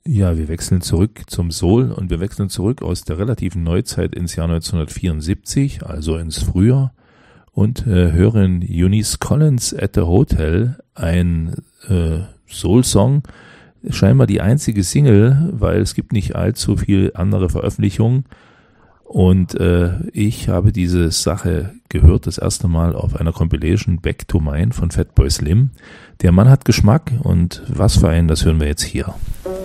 Ja, wir wechseln zurück zum Soul und wir wechseln zurück aus der relativen Neuzeit ins Jahr 1974, also ins Frühjahr, und hören Eunice Collins at the Hotel, ein Soul-Song, scheinbar die einzige Single, weil es gibt nicht allzu viel andere Veröffentlichungen. Und ich habe diese Sache gehört, das erste Mal auf einer Compilation Back to Mine von Fatboy Slim. Der Mann hat Geschmack und was für einen, das hören wir jetzt hier.